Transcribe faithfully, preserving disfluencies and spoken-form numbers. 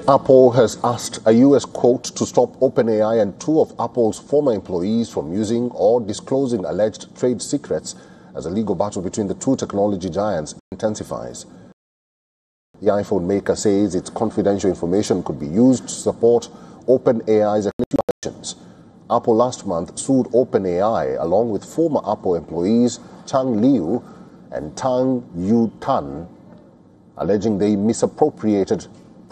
Apple has asked a U S court to stop OpenAI and two of Apple's former employees from using or disclosing alleged trade secrets as a legal battle between the two technology giants intensifies. The iPhone maker says its confidential information could be used to support OpenAI's actions. Apple last month sued OpenAI along with former Apple employees Chang Liu and Tang Yu Tan, alleging they misappropriated